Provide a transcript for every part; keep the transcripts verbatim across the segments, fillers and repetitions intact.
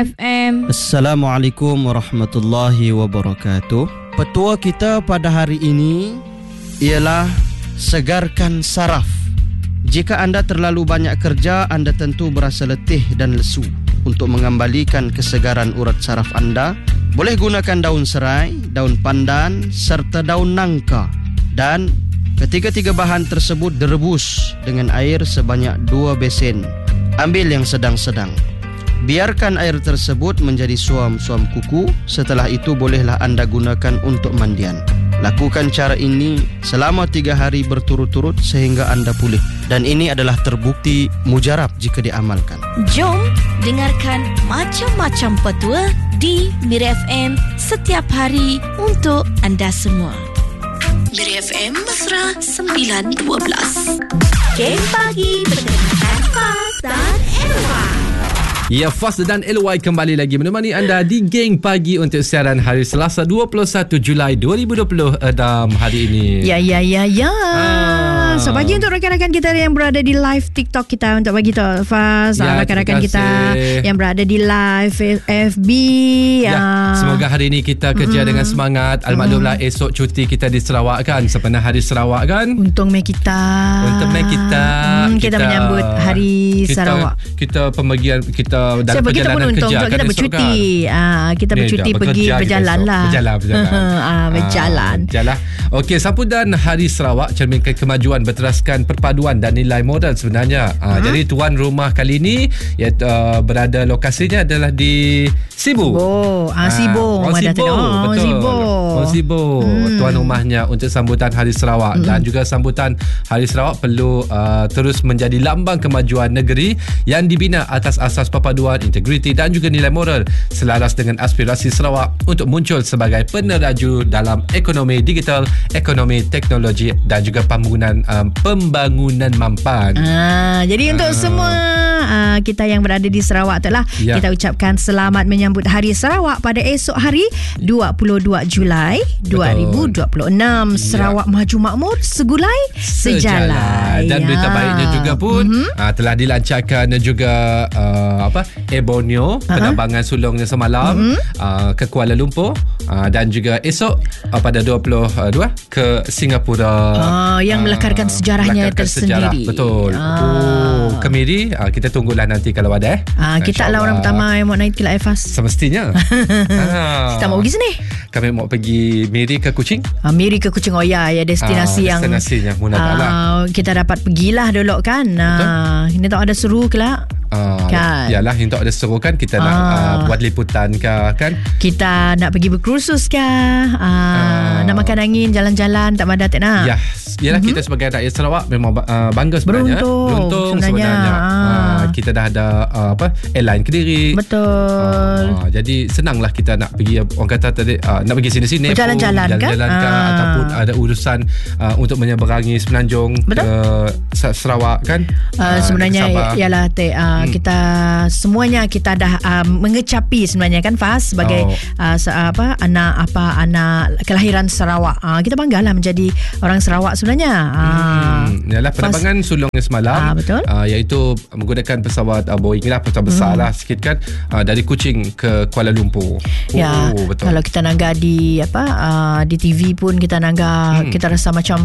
F M. Assalamualaikum warahmatullahi wabarakatuh. Petua kita pada hari ini ialah segarkan saraf. Jika anda terlalu banyak kerja, anda tentu berasa letih dan lesu. Untuk mengembalikan kesegaran urat saraf anda, boleh gunakan daun serai, daun pandan serta daun nangka. Dan ketiga-tiga bahan tersebut direbus dengan air sebanyak dua besen. Ambil yang sedang-sedang. Biarkan air tersebut menjadi suam-suam kuku. Setelah itu bolehlah anda gunakan untuk mandian. Lakukan cara ini selama tiga hari berturut-turut sehingga anda pulih. Dan ini adalah terbukti mujarab jika diamalkan. Jom dengarkan macam-macam petua di Miri F M setiap hari untuk anda semua. Miri F M Mesra sembilan dua belas. Game Pagi dengan Faz dan Elway. Ya, Faz dan Elway kembali lagi menemani anda di Geng Pagi untuk siaran hari Selasa dua puluh satu Julai dua ribu dua puluh dalam hari ini. Ya, ya, ya, ya. Ah. So, bagi untuk rakan-rakan kita yang berada di live TikTok kita untuk bagi tahu Faz, ya, rakan-rakan kita yang berada di live F B. Ya, ah. Semoga hari ini kita kerja mm. dengan semangat. Almaklumlah mm. esok cuti kita di Sarawak kan. Sebenarnya hari Sarawak kan. Untung mek kita. Untung mek kita. Mm, kita. Kita menyambut hari kita, Sarawak. Kita pembagian kita dalam Siapa perjalanan kita kerja kan kita bercuti. Kan? Ah, kita bercuti Ni, pergi berjalan lah. Berjalan, berjalan. ah, berjalan. Ah, berjalan. Okey, sambutan Hari Sarawak cerminkan kemajuan berteraskan perpaduan dan nilai moral sebenarnya. Ah, hmm? Jadi tuan rumah kali ini iaitu uh, berada lokasinya adalah di Sibu. Oh, ah, Sibu. Ah, Sibu. Oh, betul. Sibu. Oh, Sibu. Hmm. Tuan rumahnya untuk sambutan Hari Sarawak hmm. dan juga sambutan Hari Sarawak perlu uh, terus menjadi lambang kemajuan negeri yang dibina atas asas perpaduan, integriti dan juga nilai moral selaras dengan aspirasi Sarawak untuk muncul sebagai peneraju dalam ekonomi digital, ekonomi teknologi dan juga pembangunan um, pembangunan mampan. Ah, jadi untuk uh. semua uh, kita yang berada di Sarawak telah ya. Kita ucapkan selamat menyambut Hari Sarawak pada esok hari dua puluh dua Julai dua ribu dua puluh enam. Sarawak ya. Maju makmur, segulai sejalan. sejalan. Dan berita ya. baiknya juga pun mm-hmm. uh, telah dilancarkan juga uh, apa Air Borneo uh-huh. penerbangan sulungnya semalam mm-hmm. uh, ke Kuala Lumpur uh, dan juga esok uh, pada dua puluh dua ke Singapura. Ah, yang melekarkan uh, sejarahnya melekarkan tersendiri. Sejarah. Betul. Ah. Oh, ke Miri uh, kita tunggulah nanti kalau ada eh. Ah, kita lah orang pertama yang mau naik ke Faz. Semestinya. ah. Kita mau pergi sini. Kami mau pergi Miri ke Kuching. Ah, Miri ke Kuching. Oh ya, ya destinasi ah, yang destinasinya munadalah. Ah, kita dapat pergilah dulu kan. Ah, ini tak ada seru kelak. Uh, kan. Yalah, untuk ada seru kan kita ah. nak uh, buat liputan ke kan. Kita nak pergi berkursus ke uh, uh, nak makan angin, jalan-jalan tak madat nak. Ya, yalah mm-hmm. kita sebagai rakyat Sarawak memang uh, bangga sebenarnya. Beruntung, Beruntung sebenarnya, sebenarnya. Ah. Uh, kita dah ada uh, apa airline Kediri. Betul. Uh, jadi senanglah kita nak pergi, orang kata tadi uh, nak pergi sini-sini jalan-jalan kan, jalan-jalan kan ah. ataupun ada urusan uh, untuk menyeberangi Semenanjung. Betul. Ke Sarawak kan. Uh, uh, sebenarnya ialah te, uh, Hmm. kita semuanya kita dah uh, mengecapi sebenarnya kan Faz sebagai oh. uh, apa anak apa anak kelahiran Sarawak. Uh, kita banggalah menjadi orang Sarawak sebenarnya. Uh, hmm. Yalah penerbangan sulungnya semalam uh, betul. Uh, iaitu menggunakan pesawat uh, Boeing lah, pesawat besar hmm. lah sikit kan uh, dari Kuching ke Kuala Lumpur. Ya, oh, betul. Kalau kita naga di apa uh, di T V pun kita naga hmm. kita rasa macam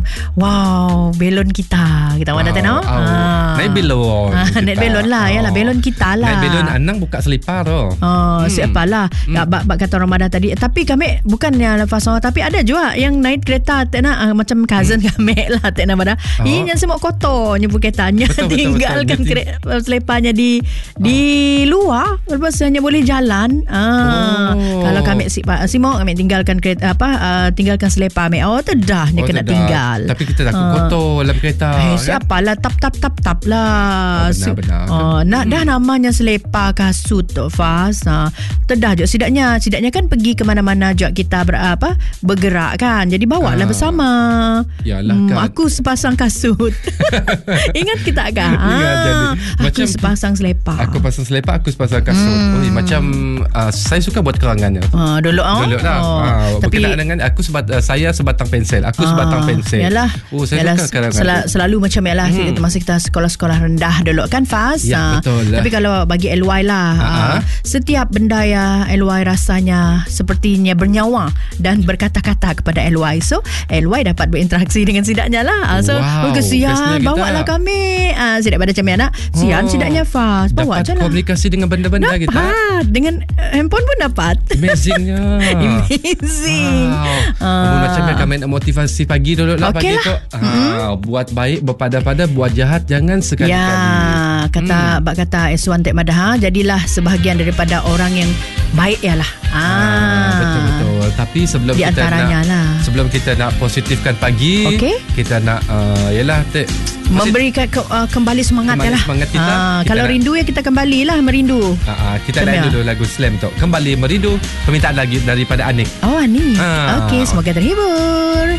wow, belon kita. Kita mana wow, tengok? Oh. Uh. Naik belon. Uh, naik belon lah. Ya. Belon kita lah. Naik belon Anang buka selipar tu. Oh, hmm. siapalah. Hmm. Bak, bak kata Ramadan tadi. Tapi kami bukannya fasong, tapi ada juga yang naik kereta tak nak uh, macam cousin hmm. kami lah tak nak pada. Oh. Ini yang semua kotor nyebut keretanya. Betul, tinggalkan kereta seliparnya di oh. di luar. Lepas hanya boleh jalan. Ah. Oh. Kalau kami si Simo kami tinggalkan kereta apa uh, tinggalkan selipar kami. Oh, tedahnya oh, kena tedah. tinggal. Tapi kita takut uh. kotor dalam kereta. Eh, kan? Siapalah tap tap tap tap lah. Oh, benar benar. Oh, Nak hmm. dah namanya selipar kasut tu Faz. Ha, tedah je sidaknya sidaknya kan pergi ke mana-mana je kita ber, apa bergerak kan. Jadi bawalah ha. bersama. Yalah hmm, kan. Aku sepasang kasut. Ingat kita kan? Ingat, ah, macam aku sepasang selepak. Aku pasang selepak, aku sepasang kasut. Hmm. Oi, macam uh, saya suka buat kerangannya. Uh, dulu oh. Dulu lah. Oh. Uh, Tapi berkenaan dengan aku sebat, uh, saya sebatang pensel. Aku uh, sebatang pensel. Yalah. Oh, saya yalah, suka kerangan. Sel- selalu macam yalah hmm. masa kita sekolah-sekolah rendah dulu kan Faz. Ya, betul lah. Tapi kalau bagi L Y lah, uh, setiap benda ya L Y rasanya sepertinya bernyawa dan berkata-kata kepada L Y. So L Y dapat berinteraksi dengan sidaknya lah. So wow, oh, kesian bawa lah kami. Ah, sidak pada macam anak. Sian oh, sidaknya Faz. Bawa je lah. Dapat komunikasi dengan benda-benda dapat. kita. Dapat. Dengan uh, handphone pun dapat. Amazingnya. Amazing. Wow. Uh, macam yang kami nak motivasi pagi dulu lah. Okay pagi lah. tu. Mm-hmm. Ah, buat baik, berpada-pada, buat jahat jangan sekali-kali. Ya, kata hmm. bak kata Eswan Tek Madah, jadilah sebahagian daripada orang yang baik ialah. Ah, ah betul-betul. Tapi sebelum di kita nak lah. sebelum kita nak positifkan pagi, okay. kita nak uh, yalah Tek memberikan ke, uh, kembali semangat kembali lah. Semangat kita. Ah, kita kalau nak, rindu ya kita kembalilah merindu. Ah, ah, kita lain dulu lagu Slam tu. Kembali merindu, permintaan lagi daripada Anik. Oh, Anik. Ah. Okey, semoga terhibur.